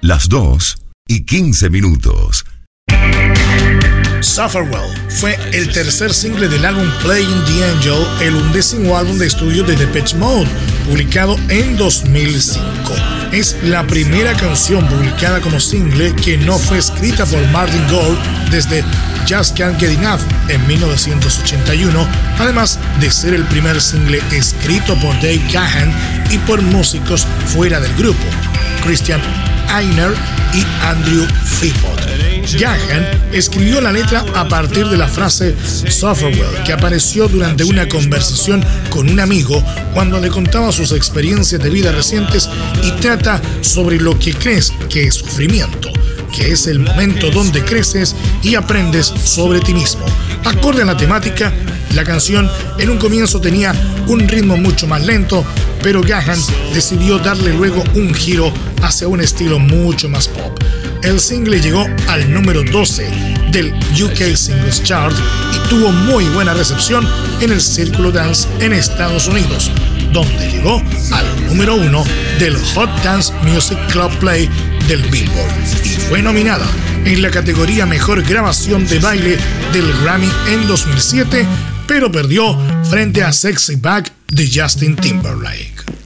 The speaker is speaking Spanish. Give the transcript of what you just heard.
las 2:15. Sufferwell fue el tercer single del álbum Playing the Angel, el 11º álbum de estudio de Depeche Mode, publicado en 2005. Es la primera canción publicada como single que no fue escrita por Martin Gore desde Just Can't Get Enough en 1981, además de ser el primer single escrito por Dave Gahan y por músicos fuera del grupo, Christian Eigner y Andrew Phippot. Gahan escribió la letra a partir de la frase Sufferwell, que apareció durante una conversación con un amigo cuando le contaba sus experiencias de vida recientes y trata sobre lo que crees que es sufrimiento, que es el momento donde creces y aprendes sobre ti mismo. Acorde a la temática, la canción en un comienzo tenía un ritmo mucho más lento, pero Gahan decidió darle luego un giro hacia un estilo mucho más pop. El single llegó al número 12 del UK Singles Chart y tuvo muy buena recepción en el Círculo Dance en Estados Unidos, donde llegó al número 1 del Hot Dance Music Club Play del Billboard y fue nominada en la categoría Mejor Grabación de Baile del Grammy en 2007, pero perdió frente a Sexy Back de Justin Timberlake.